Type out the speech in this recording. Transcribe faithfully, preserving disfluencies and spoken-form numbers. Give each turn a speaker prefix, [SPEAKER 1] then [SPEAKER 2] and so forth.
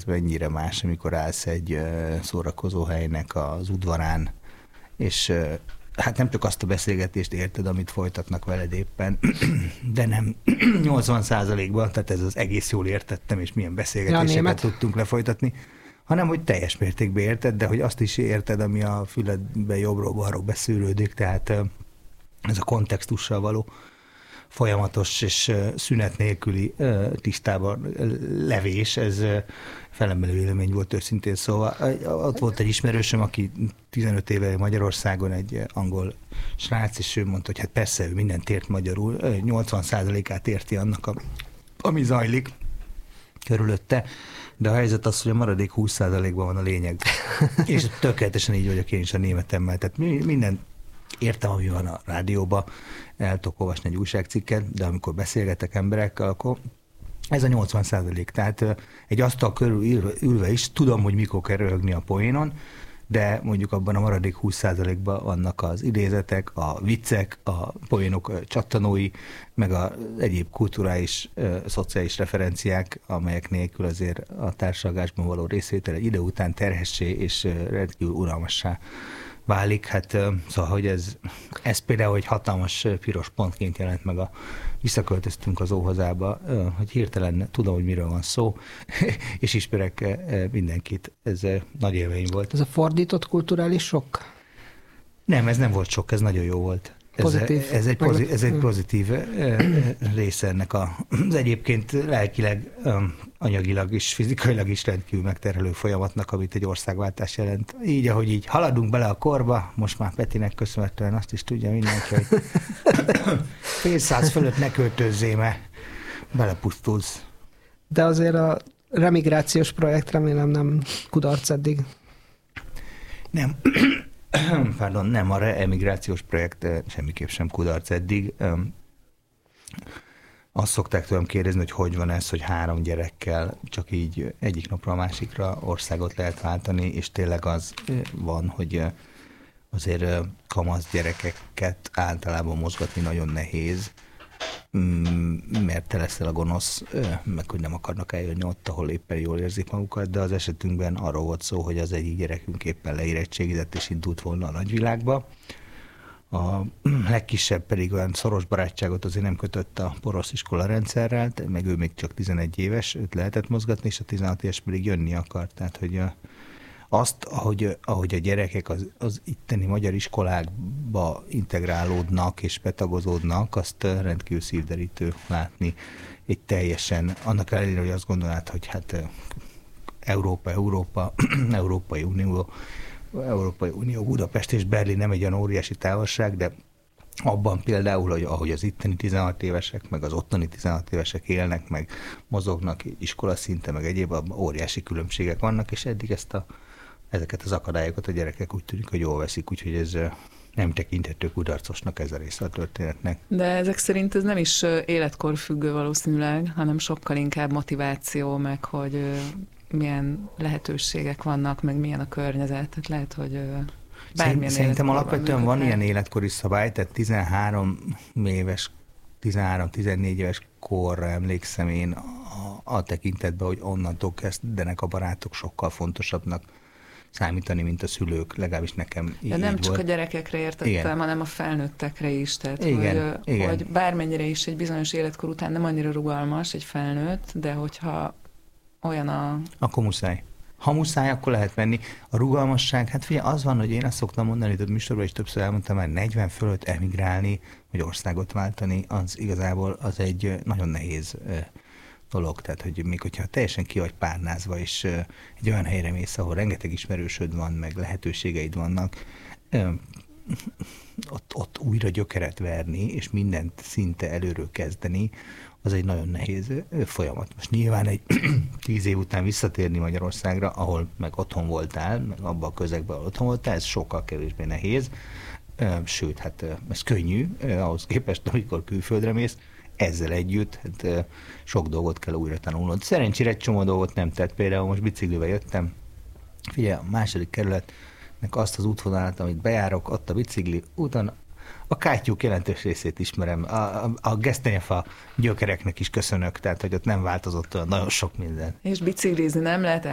[SPEAKER 1] ez mennyire más, amikor állsz egy szórakozóhelynek az udvarán, és hát nem csak azt a beszélgetést érted, amit folytatnak veled éppen, de nem nyolcvan százalékban, tehát ez az egész jól értettem, és milyen beszélgetéseket ja, tudtunk lefolytatni, hanem hogy teljes mértékben érted, de hogy azt is érted, ami a füledbe jobbról-balról beszűrődik, tehát ez a kontextussal való folyamatos és szünet nélküli tisztában levés, ez felemelő élmény volt őszintén. Szóval ott volt egy ismerősöm, aki tizenöt éve Magyarországon, egy angol srác, és ő mondta, hogy hát persze, ő mindent ért magyarul, nyolcvan százalékát érti annak, ami zajlik körülötte, de a helyzet az, hogy a maradék húsz százalékban van a lényeg. És tökéletesen így vagyok én is a németemmel, tehát minden értem, ami van a rádióban, el tudok olvasni egy újságcikket, de amikor beszélgetek emberekkel, akkor ez a nyolcvan százalék. Tehát egy asztal körül ülve is tudom, hogy mikor kell röhögni a poénon, de mondjuk abban a maradék húsz százalékban vannak az idézetek, a viccek, a poénok csattanói, meg az egyéb kulturális, szociális referenciák, amelyek nélkül azért a társadalmásban való részvétel egy idő után terhessé és rendkívül unalmassá válik. Hát szóval, hogy ez, ez például egy hatalmas piros pontként jelent meg a visszaköltöztünk az óhozába, hogy hirtelen tudom, hogy miről van szó, és ismerek mindenkit. Ez nagy élmény volt.
[SPEAKER 2] Ez a fordított kulturális sok?
[SPEAKER 1] Nem, ez nem volt sok, ez nagyon jó volt. Pozitív. Ez, ez, egy, pozitív, ez egy pozitív része ennek a, az egyébként lelkileg, anyagilag és fizikailag is rendkívül megterhelő folyamatnak, amit egy országváltás jelent. Így, ahogy így haladunk bele a korba, most már Petinek köszönhetően azt is tudja mindenki, hogy fél száz fölött ne költözzé, mert belepusztulsz.
[SPEAKER 2] De azért a remigrációs projekt remélem nem kudarc eddig.
[SPEAKER 1] Nem. Pardon, nem, a reemigrációs projekt semmiképp sem kudarc eddig. Azt szokták tőlem kérdezni, hogy hogy van ez, hogy három gyerekkel csak így egyik napra a másikra országot lehet váltani, és tényleg az van, hogy azért kamasz gyerekeket általában mozgatni nagyon nehéz, mert te leszel a gonosz, meg hogy nem akarnak eljönni ott, ahol éppen jól érzik magukat, de az esetünkben arról volt szó, hogy az egyik gyerekünk éppen leérettségizett és indult volna a nagyvilágba. A legkisebb pedig olyan szoros barátságot azért nem kötött a porosz iskola rendszerrel, meg ő még csak tizenegy éves, őt lehetett mozgatni, és a tizenhat éves pedig jönni akart. Tehát, hogy a, azt, ahogy, ahogy a gyerekek az, az itteni magyar iskolákba integrálódnak és betagozódnak, azt rendkívül szívderítő látni. Egy teljesen, annak ellenére, hogy azt gondolnád, hogy hát Európa, Európa, Európai Unió, Európai Unió, Budapest és Berlin nem egy olyan óriási távolság, de abban például, hogy ahogy az itteni tizenhat évesek, meg az ottani tizenhat évesek élnek, meg mozognak iskola szinte, meg egyéb, abban óriási különbségek vannak, és eddig ezt a, ezeket az akadályokat a gyerekek úgy tűnik, hogy jól veszik, úgyhogy ez nem tekinthető kudarcosnak ez a része a történetnek.
[SPEAKER 3] De ezek szerint ez nem is életkor függő valószínűleg, hanem sokkal inkább motiváció, meg hogy milyen lehetőségek vannak, meg milyen a környezet. Tehát lehet, hogy bármilyen
[SPEAKER 1] Szerintem alapvetően van ilyen életkori szabály, tehát tizenhárom éves, tizenhárom-tizennégy éves korra emlékszem én a, a tekintetben, hogy onnantól kezdenek a barátok sokkal fontosabbnak számítani, mint a szülők, legalábbis nekem így
[SPEAKER 3] De nem
[SPEAKER 1] így
[SPEAKER 3] csak
[SPEAKER 1] volt.
[SPEAKER 3] A gyerekekre értettem, igen. hanem a felnőttekre is. Tehát,
[SPEAKER 1] igen,
[SPEAKER 3] hogy,
[SPEAKER 1] igen.
[SPEAKER 3] hogy bármennyire is egy bizonyos életkor után nem annyira rugalmas egy felnőtt, de hogyha olyan a...
[SPEAKER 1] Akkor muszáj. Ha muszáj, akkor lehet menni. A rugalmasság, hát figyelj, az van, hogy én azt szoktam mondani, több műsorban is többször elmondtam már, negyven fölött emigrálni, vagy országot váltani, az igazából az egy nagyon nehéz dolog. Tehát, hogy még hogyha teljesen ki vagy párnázva, és egy olyan helyre mész, ahol rengeteg ismerősöd van, meg lehetőségeid vannak, ott, ott újra gyökeret verni, és mindent szinte előről kezdeni, az egy nagyon nehéz folyamat. Most nyilván egy tíz év után visszatérni Magyarországra, ahol meg otthon voltál, meg abban a közegben, ahol otthon voltál, ez sokkal kevésbé nehéz. Sőt, hát ez könnyű, ahhoz képest, amikor külföldre mész, ezzel együtt hát, sok dolgot kell újra tanulnod. Szerencsére egy csomó dolgot nem tett. Például most biciklivel jöttem. Figyelj, a második kerületnek azt az útvonalat, amit bejárok, ott a bicikli úton, a kátyúk jelentős részét ismerem. A, a, a gesztenyefa gyökereknek is köszönök, tehát hogy ott nem változott olyan nagyon sok minden.
[SPEAKER 3] És biciklizni nem lehet